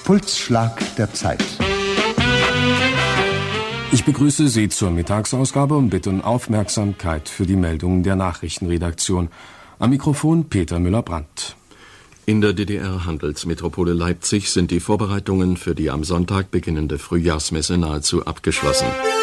Pulsschlag der Zeit. Ich begrüße Sie zur Mittagsausgabe und bitte um Aufmerksamkeit für die Meldungen der Nachrichtenredaktion. Am Mikrofon Peter Müller-Brandt. In der DDR-Handelsmetropole Leipzig sind die Vorbereitungen für die am Sonntag beginnende Frühjahrsmesse nahezu abgeschlossen.